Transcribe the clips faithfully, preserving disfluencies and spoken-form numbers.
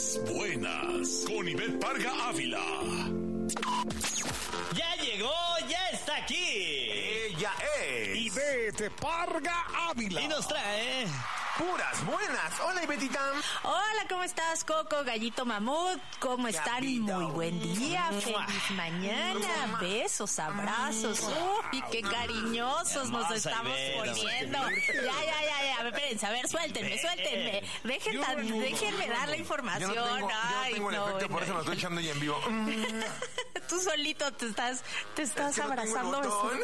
Puras buenas con Ivette Parga Ávila. Ya llegó, ya está aquí. Ella es Ivette Parga Ávila. Y nos trae Puras buenas. Hola, Ivetita. Hola, ¿cómo estás, Coco, Gallito Mamut? ¿Cómo están? Gallito. Muy buen día, feliz mañana, besos, abrazos. Uy, qué cariñosos nos Hermosa, estamos Ivette, poniendo. Ya, ya, ya, ya, espérense, a ver, suéltenme, suéltenme. Dejen tan- Yo no, déjenme yo dar la Yo información. no tengo, yo no Ay, tengo el no, efecto, por no. eso lo estoy echando y en vivo. Mm. Tú solito te estás, te estás Es que no tengo el abrazando. botón.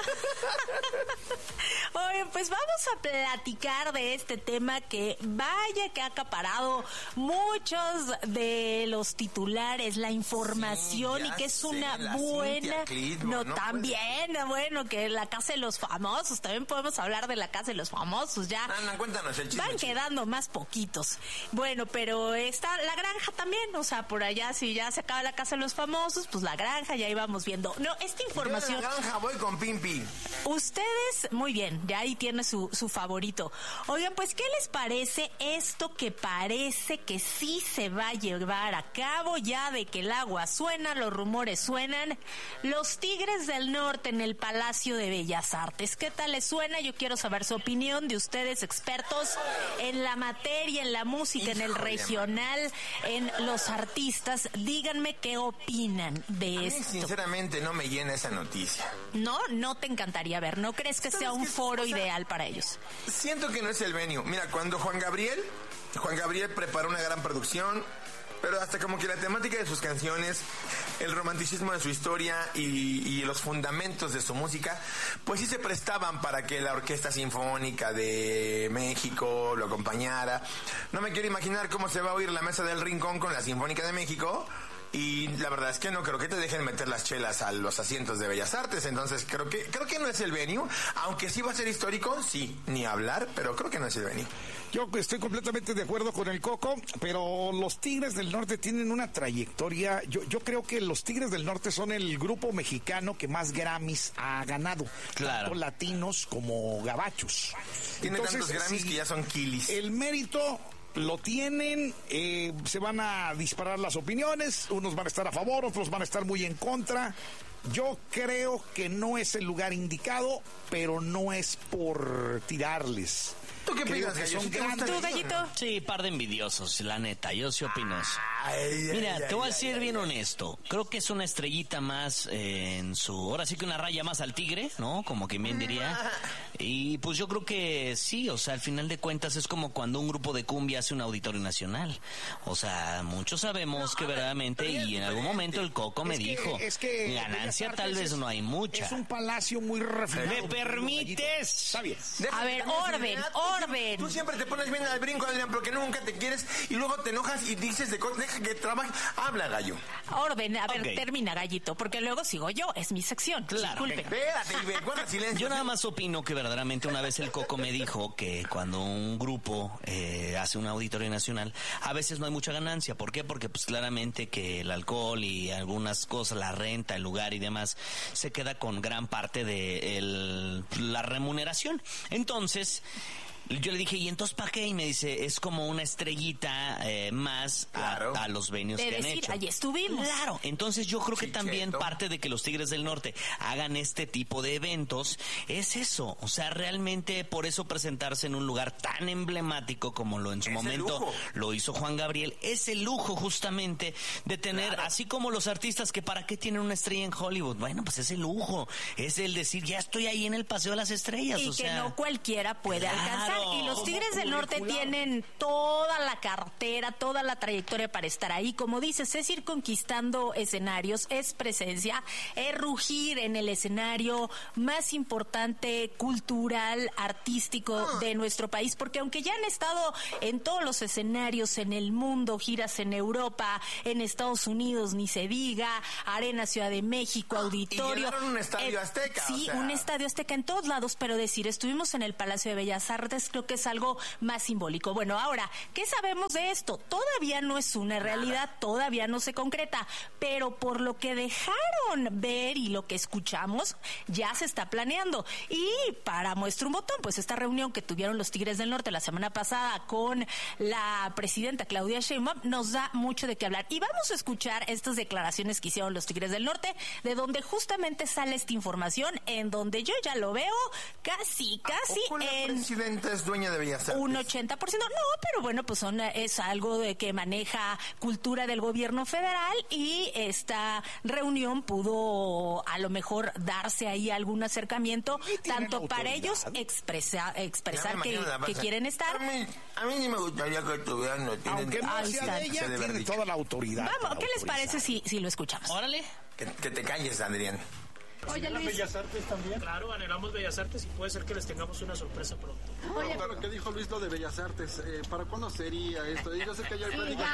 Oye, pues vamos a platicar de este tema que vaya que ha acaparado muchos de los titulares, la información, Sí, y ya que es sé, una la buena... Cintia Clitbo, no, no también, bueno, que la Casa de los Famosos, también podemos hablar de la Casa de los Famosos, ya... Ana, cuéntanos el chisme. Van quedando más poquitos. Bueno, pero está la granja también, o sea, por allá si ya se acaba la Casa de los Famosos, pues la granja ya íbamos viendo. No, esta información... Yo de la granja voy con Pimpi. Ustedes, muy bien, ya ahí tiene su, su favorito. Oigan, pues, ¿qué les parece esto que parece que sí se va a llevar a cabo ya de que el agua suena, los rumores suenan? Los Tigres del Norte en el Palacio de Bellas Artes. ¿Qué tal les suena? Yo quiero saber su opinión de ustedes, expertos en la materia, en la música, en el Híjole, regional, en los artistas. Díganme qué opinan de A mí, esto. sinceramente, no me llena esa noticia. No, no te encantaría ver. ¿No crees que sea ¿Sabes un qué? foro O sea, ideal para ellos? Siento que no es el venue. Mira, cuando Juan Gabriel, Juan Gabriel preparó una gran producción, pero hasta como que la temática de sus canciones, el romanticismo de su historia y, y los fundamentos de su música, pues sí se prestaban para que la Orquesta Sinfónica de México lo acompañara. No me quiero imaginar cómo se va a oír la Mesa del Rincón con la Sinfónica de México. Y la verdad es que no creo que te dejen meter las chelas a los asientos de Bellas Artes, entonces creo que creo que no es el venue, aunque sí va a ser histórico, sí, ni hablar, pero creo que no es el venue. Yo estoy completamente de acuerdo con el Coco, pero los Tigres del Norte tienen una trayectoria. Yo, yo creo que los Tigres del Norte son el grupo mexicano que más Grammys ha ganado, Claro. tanto latinos como gabachos. Tiene Entonces, tantos Grammys sí, que ya son kilis. el mérito lo tienen, eh, se van a disparar las opiniones, unos van a estar a favor, otros van a estar muy en contra. Yo creo que no es el lugar indicado, pero no es por tirarles. ¿Tú qué Creo opinas, que Gallo? son ¿Sí te gusta grandes. ¿Tú, el Gallito? no? Sí, par de envidiosos, la neta, yo sí opino eso. Ay, ay, Mira, ay, te voy a ay, decir ay, bien ay. honesto. Creo que es una estrellita más eh, en su... Ahora sí que una raya más al tigre, ¿no? Como que bien diría. Y pues yo creo que sí, o sea, al final de cuentas es como cuando un grupo de cumbia hace un auditorio nacional. O sea, muchos sabemos No, que a ver, verdaderamente, pero es y en algún diferente. momento el Coco me Es que- dijo, es que ganancia Bellas tal Artes vez es- no hay mucha. Es un palacio muy refinado. ¿Me permites? Está bien. Déjame A ver, cambiar su orden, idea. Tú orden. siempre- Tú siempre te pones bien al brinco, Adrián, porque nunca te quieres y luego te enojas y dices de cosas, deja que trabaje. Habla, Gallo. Orden, a ver, Ok. termina, Gallito, porque luego sigo yo, es mi sección. Claro. Disculpen. Espérate, Ivette, guarda silencio. Yo nada más opino que verdaderamente una vez el Coco me dijo que cuando un grupo eh, hace un auditorio nacional, a veces no hay mucha ganancia. ¿Por qué? Porque pues claramente que el alcohol y algunas cosas, la renta, el lugar y demás, se queda con gran parte de el, la remuneración. Entonces... yo le dije, ¿y entonces para qué? Y me dice, es como una estrellita eh, más a, Claro. a los venues De que han decir, hecho. allí estuvimos. Claro, entonces yo creo que Chicheto. también parte de que los Tigres del Norte hagan este tipo de eventos es eso. O sea, realmente por eso presentarse en un lugar tan emblemático como lo en su Es el momento lujo. lo hizo Juan Gabriel, es el lujo justamente de tener, Claro. así como los artistas que para qué tienen una estrella en Hollywood. Bueno, pues es el lujo, es el decir, ya estoy ahí en el Paseo de las Estrellas. Y o que sea, no cualquiera puede Claro. alcanzar. Y los Como Tigres del Norte curricular. tienen toda la cartera, toda la trayectoria para estar ahí. Como dices, es ir conquistando escenarios, es presencia, es rugir en el escenario más importante, cultural, artístico de nuestro país. Porque aunque ya han estado en todos los escenarios en el mundo, giras en Europa, en Estados Unidos, ni se diga, Arena Ciudad de México, Auditorio. llenaron un estadio Azteca, Sí, o sea. un estadio Azteca en todos lados, pero decir, estuvimos en el Palacio de Bellas Artes, Entonces creo que es algo más simbólico. Bueno, ahora, ¿qué sabemos de esto? Todavía no es una realidad, todavía no se concreta, pero por lo que dejaron ver y lo que escuchamos, ya se está planeando. Y para muestra un botón, pues esta reunión que tuvieron los Tigres del Norte la semana pasada con la presidenta Claudia Sheinbaum nos da mucho de qué hablar. Y vamos a escuchar estas declaraciones que hicieron los Tigres del Norte, de donde justamente sale esta información, en donde yo ya lo veo casi, casi en... La presidenta es dueña de Bellas Artes. Un ochenta por ciento. No, pero bueno, pues son, es algo de que maneja cultura del gobierno federal y esta reunión pudo a lo mejor darse ahí algún acercamiento, tanto autoridad para ellos expresa, expresar que, que quieren estar. A mí, a mí ni me gustaría que estuvieran. No tienen, aunque no sea de ella, tiene dicho. Toda la autoridad. Vamos, ¿qué les parece si, si lo escuchamos? Órale. Que, que te calles, Adrián. Oye, Luis. Bellas Artes también? Claro, anhelamos Bellas Artes y puede ser que les tengamos una sorpresa pronto. Oye, para lo que dijo Luis lo de Bellas Artes, eh, ¿para cuándo sería esto? Yo sé que ya hay pláticas.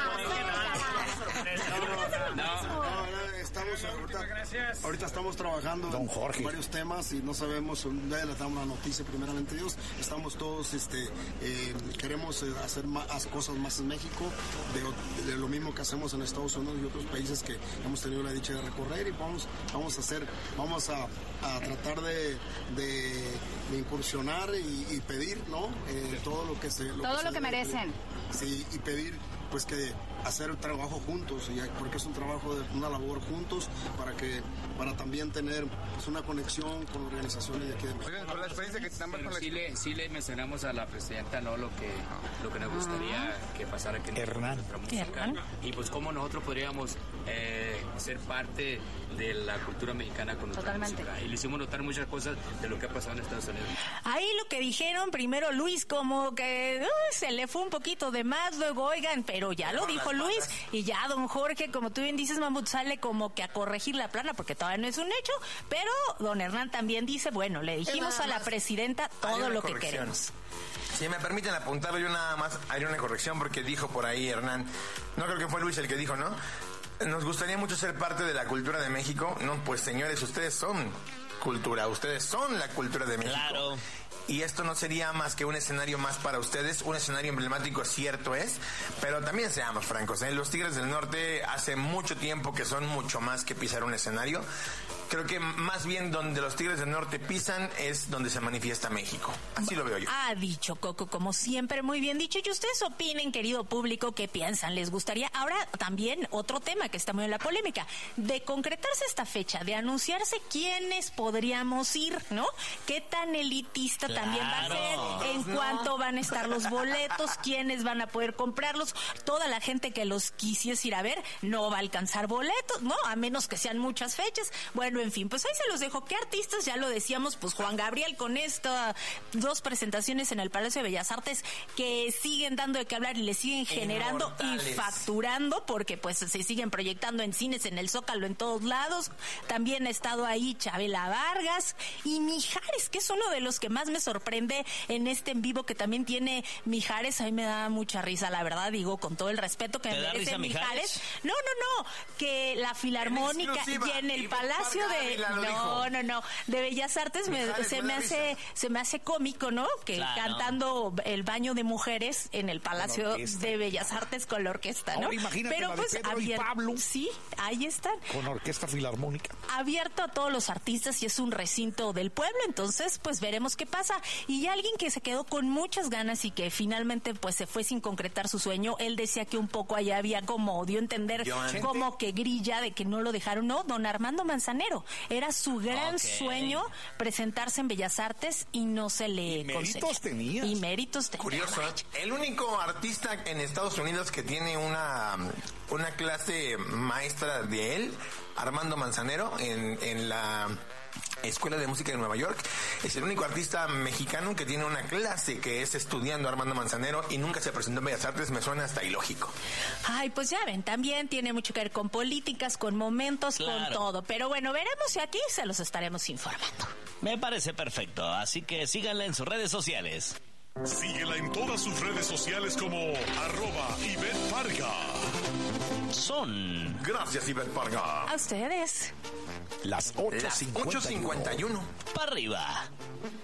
No, no, no, estamos ahorita, ahorita estamos trabajando Don Jorge. en varios temas y no sabemos, ya le damos la noticia primeramente Dios, estamos todos, este, eh, queremos hacer más cosas más en México, de, de lo mismo que hacemos en Estados Unidos y otros países que hemos tenido la dicha de recorrer y vamos, vamos a hacer, vamos A, a tratar de, de, de incursionar y, y pedir, ¿no? Eh, todo lo que se... Lo todo que lo se que merecen. Pedir. Sí, y pedir, pues, que hacer el trabajo juntos, y porque es un trabajo, de una labor juntos, para que para también tener pues, una conexión con organizaciones de aquí de México. Oigan, por la experiencia que están con la... sí, le, sí le mencionamos a la presidenta, ¿no? Lo que, lo que nos gustaría uh-huh. que pasara aquí en Hernán. nuestra música. Hernán. Y pues cómo nosotros podríamos eh, ser parte de la cultura mexicana con nuestra Totalmente. música. Y le hicimos notar muchas cosas de lo que ha pasado en Estados Unidos. Ahí lo que dijeron primero Luis, como que uh, se le fue un poquito de más, luego oigan, pero ya lo dijo Luis, y ya don Jorge, como tú bien dices, Mamut, sale como que a corregir la plana, porque todavía no es un hecho, pero don Hernán también dice, bueno, le dijimos a la presidenta todo lo que queremos. Si me permiten apuntarlo, yo nada más haré una corrección, porque dijo por ahí Hernán, no creo que fue Luis el que dijo, ¿no? Nos gustaría mucho ser parte de la cultura de México. No, pues señores, ustedes son cultura, ustedes son la cultura de México. Claro. Y esto no sería más que un escenario más para ustedes, un escenario emblemático, cierto es, pero también seamos francos, ¿eh? Los Tigres del Norte hace mucho tiempo que son mucho más que pisar un escenario. Creo que más bien donde los Tigres del Norte pisan es donde se manifiesta México. Así lo veo yo. Ha dicho Coco, como siempre, muy bien dicho. Y ustedes opinen, querido público, ¿qué piensan? ¿Les gustaría? Ahora también otro tema que está muy en la polémica. De concretarse esta fecha, de anunciarse quiénes podríamos ir, ¿no? ¿Qué tan elitista claro. también va a ser? ¿En no. cuánto van a estar los boletos? ¿Quiénes van a poder comprarlos? Toda la gente que los quisiese ir a ver no va a alcanzar boletos, ¿no? A menos que sean muchas fechas. Bueno, en fin, pues ahí se los dejo. ¿Qué artistas? Ya lo decíamos, pues Juan Gabriel con estas dos presentaciones en el Palacio de Bellas Artes que siguen dando de qué hablar y le siguen generando Inmortales. Y facturando, porque pues se siguen proyectando en cines, en el Zócalo, en todos lados. También ha estado ahí Chabela Vargas y Mijares, que es uno de los que más me sorprende en este en vivo que también tiene Mijares. A mí me da mucha risa, la verdad, digo, con todo el respeto que me merece Mijares. Mijares. No, no, no, que la Filarmónica y en el Palacio de no, no, no, de Bellas Artes me, se me hace se me hace cómico, ¿no? Que claro. cantando el baño de mujeres en el Palacio de Bellas Artes con la orquesta, ¿no? Ahora imagínate pero la pues de Pedro abierto, y Pablo. Sí, ahí están. Con orquesta filarmónica. Abierto a todos los artistas y es un recinto del pueblo, entonces pues veremos qué pasa. Y alguien que se quedó con muchas ganas y que finalmente pues se fue sin concretar su sueño, él decía que un poco allá había como dio a entender como que grilla de que no lo dejaron, no, don Armando Manzanero. Era su gran okay. sueño presentarse en Bellas Artes y no se le y méritos tenía. Y méritos tenía. Curioso, el único artista en Estados Unidos que tiene una, una clase maestra de él, Armando Manzanero, en, en la Escuela de Música de Nueva York, es el único artista mexicano que tiene una clase que es estudiando Armando Manzanero y nunca se presentó en Bellas Artes. Me suena hasta ilógico. Ay, pues ya ven, también tiene mucho que ver con políticas, con momentos, claro. con todo. Pero bueno, veremos si aquí se los estaremos informando. Me parece perfecto, así que síganla en sus redes sociales. Síguela en todas sus redes sociales como arroba Ivette Parga. Son. Gracias, Ivette Parga. A ustedes. Las ocho cincuenta y uno. ocho cincuenta y uno. Para arriba.